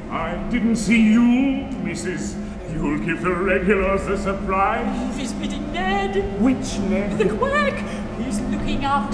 I didn't see you, Mrs. You'll give the regulars a surprise. He's meeting Ned. Which Ned? The quack. He's looking after